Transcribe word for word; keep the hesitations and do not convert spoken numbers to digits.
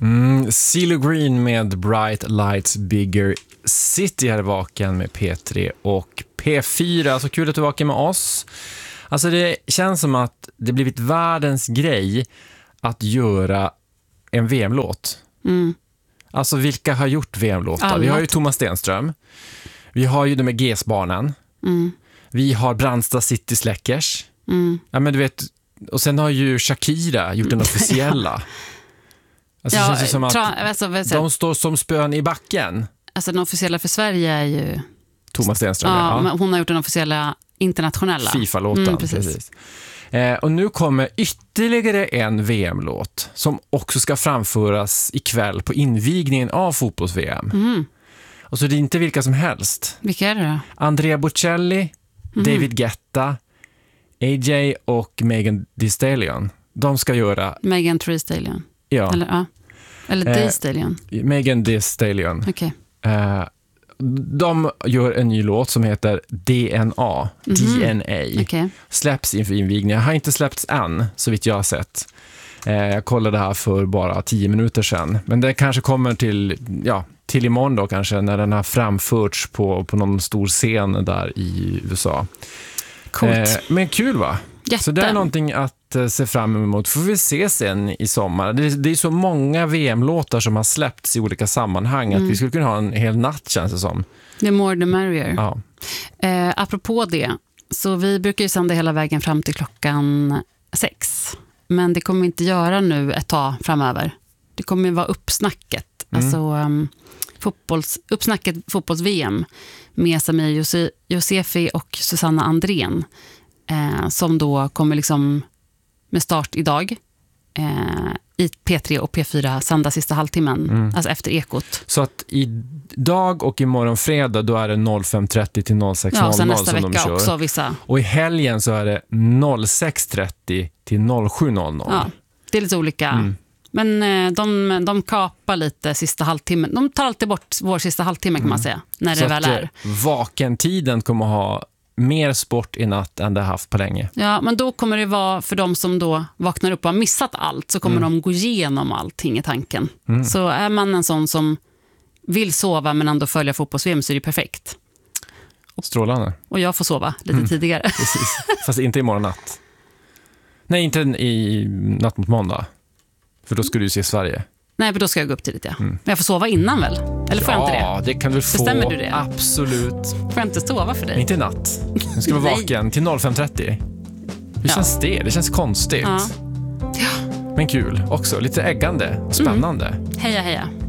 Mm, CeeLo Green med Bright Lights Bigger City här i Vaken med P tre och P fyra. Så kul att du är vaken med oss. Alltså det känns som att det blivit världens grej att göra en V M-låt. Mm. Alltså vilka har gjort V M-låtar? Vi har ju Thomas Stenström. Vi har ju de med G S-barnen. Mm. Vi har Brandsta City Släckers. Mm. Ja, men du vet, och sen har ju Shakira gjort den officiella. Alltså, ja, det känns som att tra- alltså, de står som spön i backen. Alltså den officiella för Sverige är ju Thomas Stenström. Ja, ja. Men hon har gjort den officiella internationella FIFA-låten. Mm, precis. Precis. Eh, och nu kommer ytterligare en V M-låt som också ska framföras ikväll på invigningen av fotbolls-V M. Mm. Och så det är inte vilka som helst. Vilka är det då? Andrea Bocelli, mm. David Guetta, A J och Megan Thee Stallion. De ska göra... Megan Thee Stallion. Ja. Eller, ja. Eller Thee Stallion. Eh, Megan Thee Stallion. Okej. Okay. Eh, de gör en ny låt som heter D N A. Mm-hmm. D N A. Okay. Släpps inför invigningen. Har inte släppts än, så vitt jag har sett. Eh, jag kollade det här för bara tio minuter sedan. Men det kanske kommer till, ja, till imorgon då kanske, när den har framförts på, på någon stor scen där i U S A. Coolt. Eh, men kul va? Jätte. Så det är någonting att eh, se fram emot. Får vi se sen i sommar. Det, det är så många V M-låtar som har släppts i olika sammanhang mm. att vi skulle kunna ha en hel natt, känns det som. The more the merrier. Ja. Eh, apropå det, så vi brukar ju sända hela vägen fram till klockan sex. Men det kommer vi inte göra nu ett tag framöver. Det kommer ju vara uppsnacket. Mm. Alltså um, fotbolls, uppsnacket fotbolls-V M med Samir Jose- Josefi och Susanna Andrén. Eh, som då kommer liksom med start idag eh, i P tre och P fyra sända sista halvtimmen, mm. alltså efter Ekot. Så att idag och imorgon fredag då är det fem trettio till sex ja, sen nästa som vecka de kör. Också vissa. Och i helgen så är det sex trettio till sju. Ja, det är lite olika. Mm. Men eh, de, de kapar lite sista halvtimmen. De tar alltid bort vår sista halvtimme kan man säga, när så det väl är. Vakentiden kommer ha mer sport i natt än det har haft på länge. Ja, men då kommer det vara för de som då vaknar upp och har missat allt, så kommer mm. de gå igenom allting i tanken. Mm. Så är man en sån som vill sova men ändå följa fotbolls-V M, så är det perfekt. Strålande. Och jag får sova lite mm. tidigare. Precis. Fast inte imorgon natt. Nej, inte i natt mot måndag. För då ska du se Sverige. Nej, men då ska jag gå upp tidigt, ja. Mm. Men jag får sova innan väl? Eller får ja, jag inte det? Ja, det kan du få. Bestämmer du det? Absolut. Får jag inte sova för dig? Men inte i natt. Du ska vara vaken till fem trettio. Hur ja. känns det? Det känns konstigt. Ja. Men kul också. Lite äggande och spännande. Mm. Heja, heja.